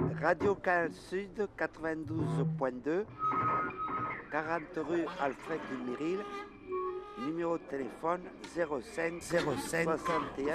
Radio Canal Sud 92.2, 40 rue Alfred Dumiril, numéro de téléphone 05 07 61